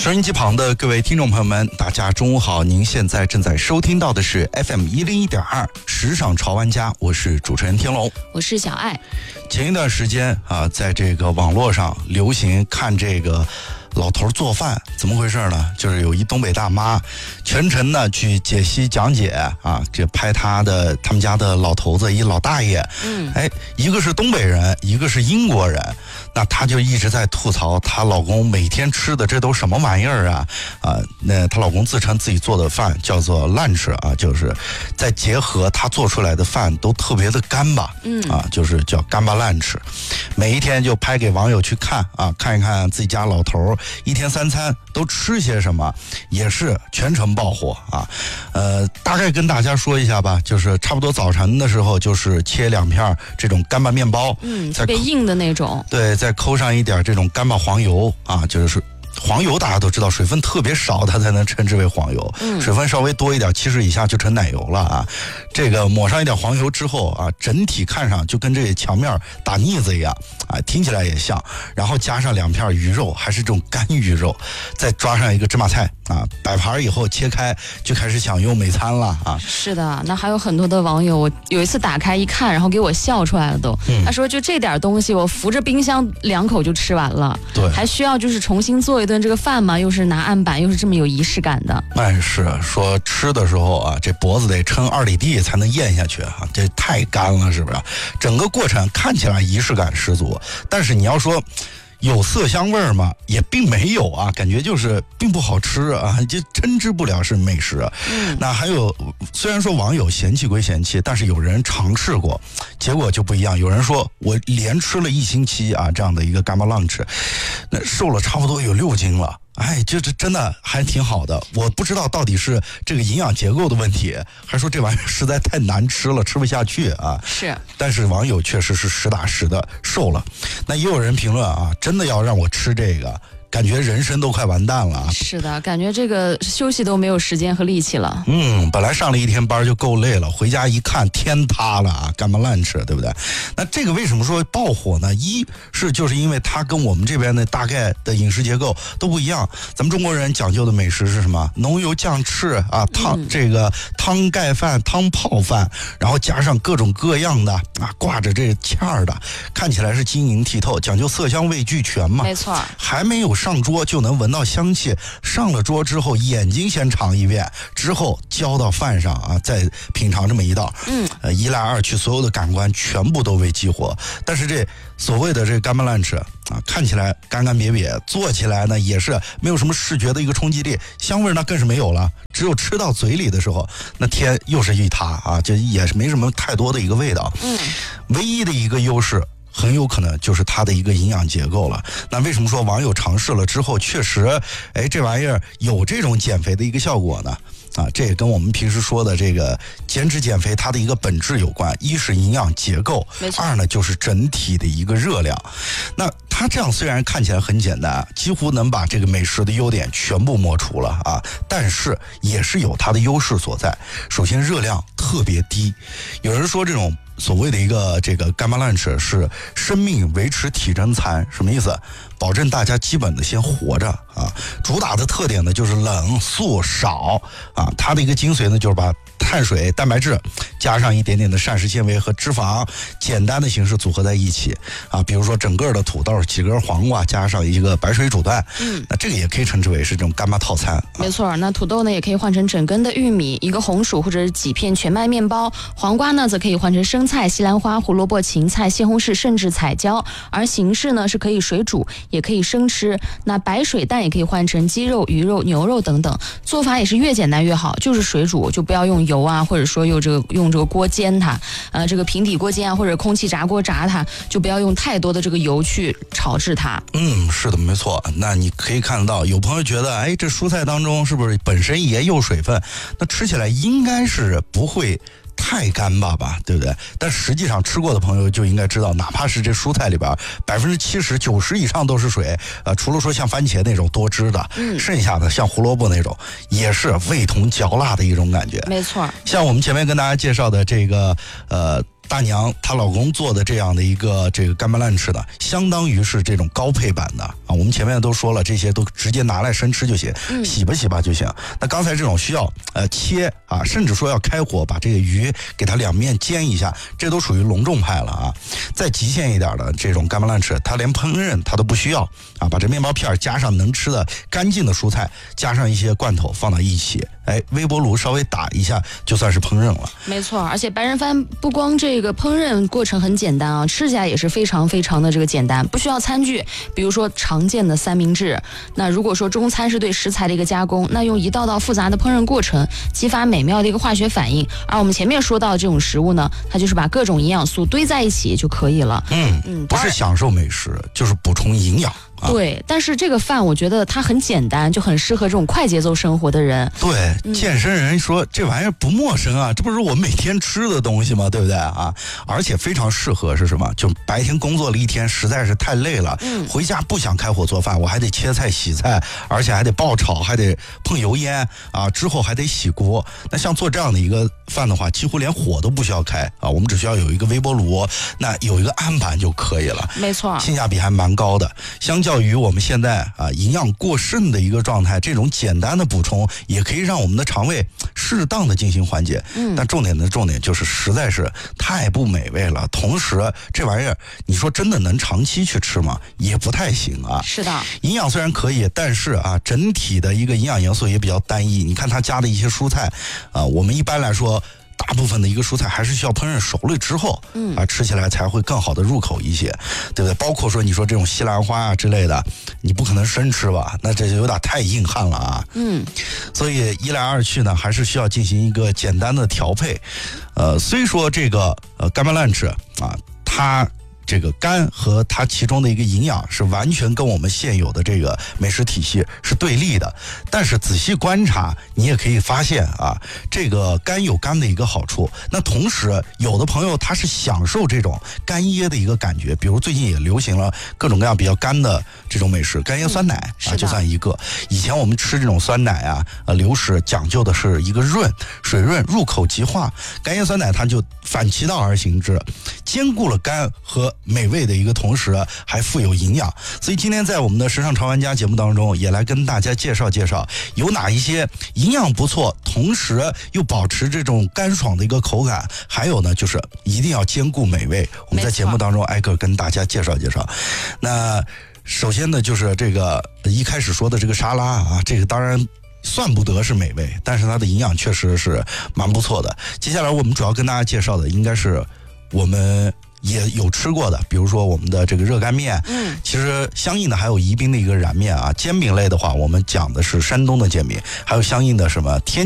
收音机旁的各位听众朋友们，大家中午好！您现在正在收听到的是 FM101.2时尚潮玩家，我是主持人天龙， 我是小爱。 前一段时间啊，在这个网络上流行看这个老头做饭，怎么回事呢？就是有一东北大妈全程呢去解析讲解啊，这拍他们家的老头子，一老大爷，一个是东北人，一个是英国人，那她就一直在吐槽她老公每天吃的这都什么玩意儿啊？那她老公自称自己做的饭叫做lunch啊，就是再结合他做出来的饭都特别的干巴，就是叫干巴lunch。每一天就拍给网友去看啊，看一看自己家老头一天三餐都吃些什么，也是全程爆火啊。大概跟大家说一下吧，就是差不多早晨的时候，就是切2片这种干巴面包， 特别硬的那种， 对，再扣上一点这种干巴黄油啊，就是黄油大家都知道，水分特别少，它才能称之为黄油。水分稍微多一点，70以下就成奶油了啊。这个抹上一点黄油之后啊，整体看上就跟这墙面打腻子一样啊，听起来也像。然后加上2片鱼肉，还是这种干鱼肉，再抓上一个芝麻菜啊，摆盘以后切开就开始享用美餐了啊。 是的，那还有很多的网友，我有一次打开一看，然后给我笑出来了都。他说就这点东西，我扶着冰箱2口就吃完了，对，还需要就是重新做一顿这个饭吗？又是拿案板，又是这么有仪式感的。 是说吃的时候啊，这脖子得撑2里地才能咽下去啊，这太干了，是不是？整个过程看起来仪式感十足，但是你要说有色香味吗？也并没有啊，感觉就是并不好吃啊，就称之不了是美食。那还有，虽然说网友嫌弃归嫌弃，但是有人尝试过，结果就不一样。有人说我连吃了1星期啊，这样的一个干巴lunch，那瘦了差不多有6斤了。这真的还挺好的。我不知道到底是这个营养结构的问题，还说这玩意儿实在太难吃了，吃不下去啊。 是， 但是网友确实是实打实的瘦了。那也有人评论啊，真的要让我吃这个，感觉人生都快完蛋了。 是的，感觉这个休息都没有时间和力气了。 本来上了1天班就够累了，回家一看天塌了啊，干巴lunch，对不对？那这个为什么说爆火呢？就是因为它跟我们这边的大概的饮食结构都不一样。咱们中国人讲究的美食是什么？浓油酱翅啊，这个汤盖饭、汤泡饭，然后加上各种各样的啊，挂着这馅儿的，看起来是晶莹剔透，讲究色香味俱全嘛。 没错， 还没有上桌就能闻到香气，上了桌之后眼睛先尝一遍，之后浇到饭上啊，再品尝这么一道。一来二去，所有的感官全部都被激活。但是这所谓的这干巴lunch啊，看起来干干瘪瘪，做起来呢也是没有什么视觉的一个冲击力，香味呢更是没有了。只有吃到嘴里的时候，那天又是一塌啊，就也是没什么太多的一个味道。唯一的一个优势，很有可能就是它的一个营养结构了。那为什么说网友尝试了之后确实这玩意儿有这种减肥的一个效果呢？这也跟我们平时说的这个减脂减肥它的一个本质有关。一是营养结构，二呢就是整体的一个热量。那它这样虽然看起来很简单，几乎能把这个美食的优点全部抹除了啊，但是也是有它的优势所在。首先热量特别低，有人说这种所谓的一个这个干巴lunch是生命维持体征餐，什么意思？保证大家基本的先活着啊。主打的特点呢就是冷素少啊，它的一个精髓呢就是把碳水、蛋白质加上一点点的膳食纤维和脂肪，简单的形式组合在一起啊。比如说整个的土豆、几根黄瓜加上一个白水煮蛋，那这个也可以称之为是这种干巴套餐。 没错，那土豆呢也可以换成整根的玉米，一个红薯或者是几片全麦面包，黄瓜呢则可以换成生菜、西兰花、胡萝卜、芹菜、西红柿，甚至彩椒。而形式呢是可以水煮，也可以生吃。那白水蛋也可以换成鸡肉、鱼肉、牛肉等等，做法也是越简单越好，就是水煮，就不要用油啊，或者说用这个锅煎它，这个平底锅煎啊，或者空气炸锅炸它，就不要用太多的这个油去炒制它。 是的，没错。那你可以看到，有朋友觉得，这蔬菜当中是不是本身也有水分？那吃起来应该是不会太干巴吧，对不对？但实际上吃过的朋友就应该知道，哪怕是这蔬菜里边70%、90%以上都是水，除了说像番茄那种多汁的，剩下的像胡萝卜那种也是味同嚼蜡的一种感觉。 没错， 像我们前面跟大家介绍的这个大娘她老公做的这样的一个这个干巴烂翅呢，相当于是这种高配版的啊。我们前面都说了，这些都直接拿来生吃就行，洗吧就行。那刚才这种需要切啊，甚至说要开火把这个鱼给它两面煎一下，这都属于隆重派了啊。再极限一点的这种干巴烂翅，它连烹饪它都不需要啊，把这面包片加上能吃的干净的蔬菜，加上一些罐头放到一起，微波炉稍微打一下就算是烹饪了。 没错，而且白人饭不光这个烹饪过程很简单啊，吃起来也是非常非常的这个简单，不需要餐具，比如说常见的三明治。那如果说中餐是对食材的一个加工，那用一道道复杂的烹饪过程激发美妙的一个化学反应，而我们前面说到的这种食物呢，它就是把各种营养素堆在一起就可以了。 不是享受美食，就是补充营养。 对，但是这个饭我觉得它很简单，就很适合这种快节奏生活的人。 对，健身人说这玩意儿不陌生啊，这不是我每天吃的东西吗？对不对啊？而且非常适合是什么？就白天工作了一天，实在是太累了，回家不想开火做饭，我还得切菜洗菜，而且还得爆炒，还得碰油烟啊，之后还得洗锅。那像做这样的一个饭的话，几乎连火都不需要开啊，我们只需要有一个微波炉，那有一个案板就可以了。 没错， 性价比还蛮高的。相较于我们现在啊营养过剩的一个状态，这种简单的补充也可以让我们的肠胃适当的进行缓解。但重点就是实在是太不美味了。同时这玩意儿你说真的能长期去吃吗？也不太行啊。 是的， 营养虽然可以，但是啊整体的一个营养元素也比较单一。你看它加的一些蔬菜啊，我们一般来说大部分的一个蔬菜还是需要烹饪熟了之后，吃起来才会更好的入口一些，对不对？包括说你说这种西兰花啊之类的，你不可能生吃吧？那这就有点太硬汉了啊。所以一来二去呢，还是需要进行一个简单的调配。虽说这个干巴烂翅啊，它这个肝和它其中的一个营养是完全跟我们现有的这个美食体系是对立的，但是仔细观察你也可以发现啊，这个肝有肝的一个好处。那同时有的朋友他是享受这种干噎的一个感觉，比如最近也流行了各种各样比较干的这种美食，干噎酸奶啊就算一个。以前我们吃这种酸奶啊流食讲究的是一个润，水润入口即化，干噎酸奶它就反其道而行之，兼顾了肝和美味的一个同时还富有营养。所以今天在我们的时尚潮玩家节目当中也来跟大家介绍介绍有哪一些营养不错同时又保持这种干爽的一个口感，还有呢就是一定要兼顾美味，我们在节目当中挨个跟大家介绍介绍。那首先呢就是这个一开始说的这个沙拉啊，这个当然算不得是美味，但是它的营养确实是蛮不错的。接下来我们主要跟大家介绍的应该是我们也有吃过的，比如说我们的这个热干面，其实相应的还有宜宾的一个燃面啊。煎饼类的话，我们讲的是山东的煎饼，还有相应的什么天